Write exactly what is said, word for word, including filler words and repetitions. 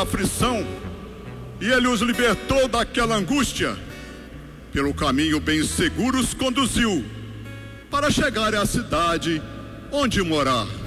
aflição, e ele os libertou daquela angústia. Pelo caminho bem seguro os conduziu, para chegar à cidade onde morar.